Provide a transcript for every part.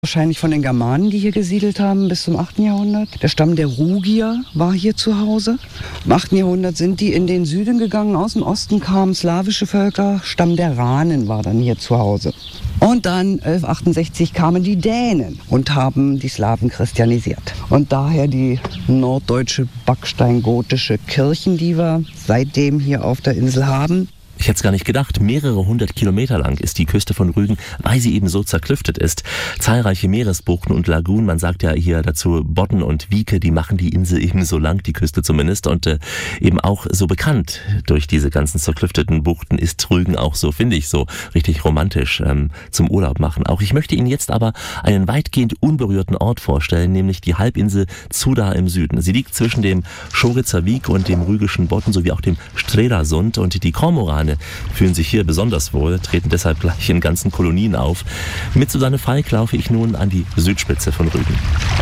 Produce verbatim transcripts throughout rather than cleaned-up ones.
Wahrscheinlich von den Germanen, die hier gesiedelt haben bis zum achten Jahrhundert. Der Stamm der Rugier war hier zu Hause. Im achten Jahrhundert sind die in den Süden gegangen. Aus dem Osten kamen slawische Völker. Stamm der Ranen war dann hier zu Hause. Und dann elfhundertachtundsechzig kamen die Dänen und haben die Slawen christianisiert. Und daher die norddeutsche backsteingotische Kirchen, die wir seitdem hier auf der Insel haben. Ich hätte es gar nicht gedacht, mehrere hundert Kilometer lang ist die Küste von Rügen, weil sie eben so zerklüftet ist. Zahlreiche Meeresbuchten und Lagunen, man sagt ja hier dazu Bodden und Wieke, die machen die Insel eben so lang, die Küste zumindest. Und äh, eben auch so bekannt durch diese ganzen zerklüfteten Buchten ist Rügen auch so, finde ich, so richtig romantisch ähm, zum Urlaub machen. Auch ich möchte Ihnen jetzt aber einen weitgehend unberührten Ort vorstellen, nämlich die Halbinsel Zuda im Süden. Sie liegt zwischen dem Schoritzer Wiek und dem Rügischen Bodden sowie auch dem Strelasund, und die Kormorane fühlen sich hier besonders wohl, treten deshalb gleich in ganzen Kolonien auf. Mit Susanne Falk laufe ich nun an die Südspitze von Rügen.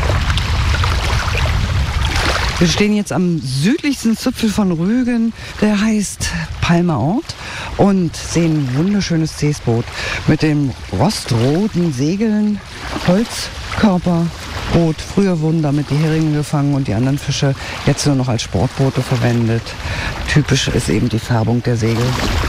Wir stehen jetzt am südlichsten Zipfel von Rügen, der heißt Palmerort, und sehen ein wunderschönes Seesboot mit den rostroten Segeln, Holzkörperboot. Früher wurden damit die Heringe gefangen und die anderen Fische, jetzt nur noch als Sportboote verwendet. Typisch ist eben die Färbung der Segel.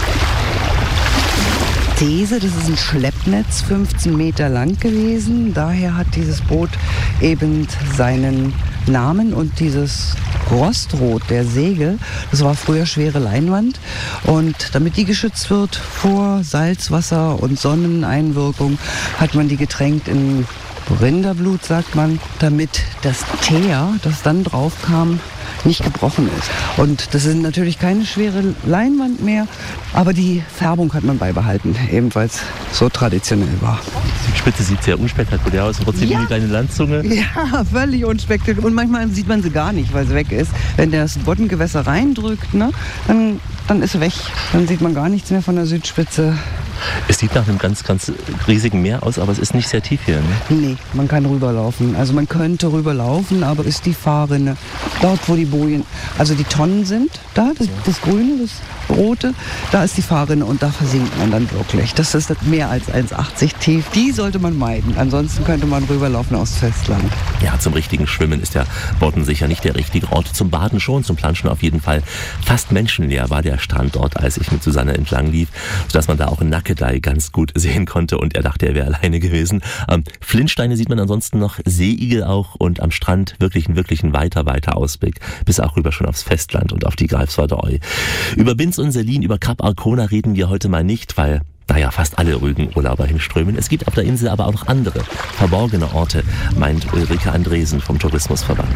These, das ist ein Schleppnetz, fünfzehn Meter lang gewesen. Daher hat dieses Boot eben seinen Namen, und dieses Rostrot der Segel, das war früher schwere Leinwand, und damit die geschützt wird vor Salzwasser und Sonneneinwirkung, hat man die getränkt in Rinderblut, sagt man, damit das Teer, das dann drauf kam, nicht gebrochen ist. Und das ist natürlich keine schwere Leinwand mehr, aber die Färbung hat man beibehalten, eben weil es so traditionell war. Die Spitze sieht sehr unspektakulär aus, trotzdem ja. Wie eine kleine Landzunge. Ja, völlig unspektakulär. Und manchmal sieht man sie gar nicht, weil sie weg ist. Wenn das Boddengewässer reindrückt, ne, dann, dann ist sie weg. Dann sieht man gar nichts mehr von der Südspitze. Es sieht nach einem ganz, ganz riesigen Meer aus, aber es ist nicht sehr tief hier, ne? Nee, man kann rüberlaufen. Also man könnte rüberlaufen, aber ist die Fahrrinne. Dort, wo die Bojen, also die Tonnen sind, da, das, das Grüne, das Rote, da ist die Fahrrinne, und da versinkt man dann wirklich. Das ist mehr als eins Komma achtzig tief. Die sollte man meiden. Ansonsten könnte man rüberlaufen aufs Festland. Ja, zum richtigen Schwimmen ist der Bodden sicher nicht der richtige Ort. Zum Baden schon, zum Planschen auf jeden Fall. Fast menschenleer war der Strand dort, als ich mit Susanne entlang lief, sodass man da auch in Nackedei ganz gut sehen konnte, und er dachte, er wäre alleine gewesen. Ähm, Flintsteine sieht man ansonsten noch, Seeigel auch, und am Strand wirklich ein, wirklich ein weiter, weiter Ausblick, bis auch rüber schon aufs Festland und auf die Greifswalder Eu. Über Binz und Selin, über Kap Arkona reden wir heute mal nicht, weil da ja fast alle Rügen-Urlauber hinströmen. Es gibt auf der Insel aber auch noch andere, verborgene Orte, meint Ulrike Andresen vom Tourismusverband.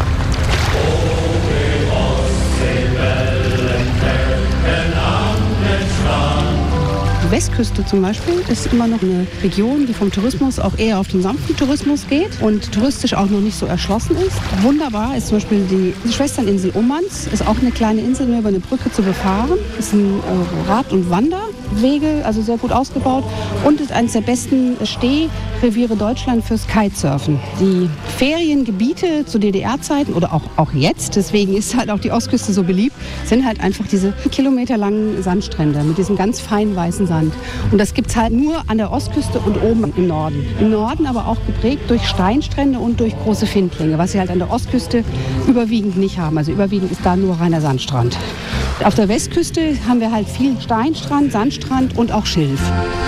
Die Westküste zum Beispiel ist immer noch eine Region, die vom Tourismus auch eher auf den sanften Tourismus geht und touristisch auch noch nicht so erschlossen ist. Wunderbar ist zum Beispiel die Schwesterninsel Ummanz, ist auch eine kleine Insel, nur über eine Brücke zu befahren. Ist ein äh, Rad- und Wanderwege, also sehr gut ausgebaut, und ist eines der besten Stehreviere Deutschlands fürs Kitesurfen. Die Feriengebiete zu D D R-Zeiten oder auch, auch jetzt, deswegen ist halt auch die Ostküste so beliebt, sind halt einfach diese kilometerlangen Sandstrände mit diesem ganz feinen weißen Sand. Und das gibt es halt nur an der Ostküste und oben im Norden. Im Norden aber auch geprägt durch Steinstrände und durch große Findlinge, was sie halt an der Ostküste überwiegend nicht haben. Also überwiegend ist da nur reiner Sandstrand. Auf der Westküste haben wir halt viel Steinstrand, Sandstrand und auch Schilf.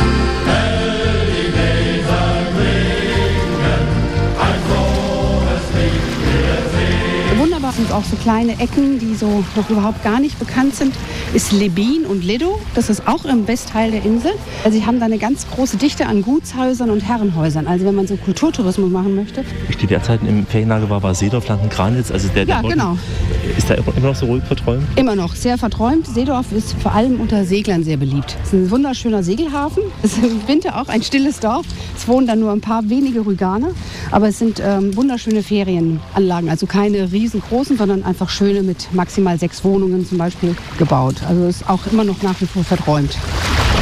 Wunderbar sind auch so kleine Ecken, die so noch überhaupt gar nicht bekannt sind, ist Lebin und Lido. Das ist auch im Westteil der Insel. Also sie haben da eine ganz große Dichte an Gutshäusern und Herrenhäusern. Also wenn man so Kulturtourismus machen möchte. Ich die derzeit im Ferienlager war, war Seedorf, Lanken-Kranitz. Also der, der ja, Bodden, genau. Ist da immer noch so ruhig verträumt? Immer noch, sehr verträumt. Seedorf ist vor allem unter Seglern sehr beliebt. Es ist ein wunderschöner Segelhafen. Es ist im Winter auch ein stilles Dorf. Es wohnen da nur ein paar wenige Rüganer. Aber es sind ähm, wunderschöne Ferienanlagen. Also keine riesengroßen, sondern einfach schöne mit maximal sechs Wohnungen zum Beispiel gebaut. Also ist auch immer noch nach wie vor verträumt.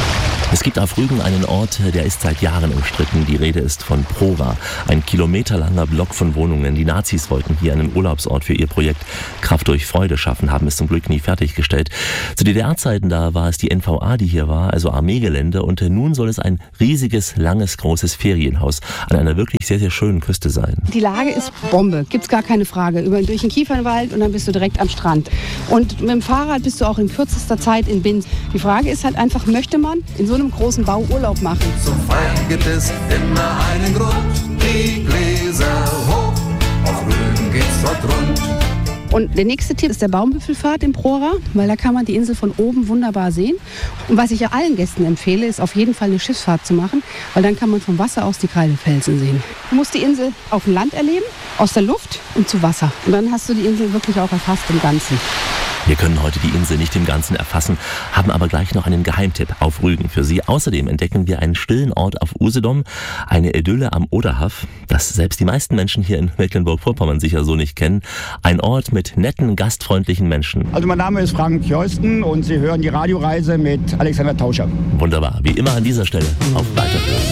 Es gibt auf Rügen einen Ort, der ist seit Jahren umstritten. Die Rede ist von Prora, ein kilometerlanger Block von Wohnungen. Die Nazis wollten hier einen Urlaubsort für ihr Projekt Kraft durch Freude schaffen, haben es zum Glück nie fertiggestellt. Zu D D R-Zeiten da war es die N V A, die hier war, also Armeegelände. Und nun soll es ein riesiges, langes, großes Ferienhaus an einer wirklich sehr, sehr schönen Küste sein. Die Lage ist Bombe, gibt's gar keine Frage. Über, durch den Kiefernwald und dann bist du direkt am Strand. Und mit dem Fahrrad bist du auch in kürzester Zeit in Binz. Die Frage ist halt einfach, möchte man in so einem großen Bau Urlaub machen? Zum Feiern gibt es immer einen Grund. Die Gläser hoch, auf Rügen geht's dort rund. Und der nächste Tipp ist der Baumbüffelfahrt in Prora, weil da kann man die Insel von oben wunderbar sehen. Und was ich ja allen Gästen empfehle, ist auf jeden Fall eine Schiffsfahrt zu machen, weil dann kann man vom Wasser aus die Kreidefelsen sehen. Du musst die Insel auf dem Land erleben, aus der Luft und zu Wasser. Und dann hast du die Insel wirklich auch erfasst im Ganzen. Wir können heute die Insel nicht im Ganzen erfassen, haben aber gleich noch einen Geheimtipp auf Rügen für Sie. Außerdem entdecken wir einen stillen Ort auf Usedom, eine Idylle am Oderhaf, das selbst die meisten Menschen hier in Mecklenburg-Vorpommern sicher so nicht kennen. Ein Ort mit netten, gastfreundlichen Menschen. Also mein Name ist Frank Jeusten und Sie hören die Radioreise mit Alexander Tauscher. Wunderbar, wie immer an dieser Stelle auf Weiterhören.